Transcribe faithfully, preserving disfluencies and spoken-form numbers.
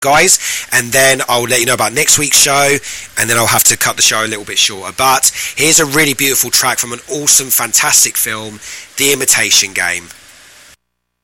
guys, and then I'll let you know about next week's show, and then I'll have to cut the show a little bit shorter. But here's a really beautiful track from an awesome, fantastic film, The Imitation Game.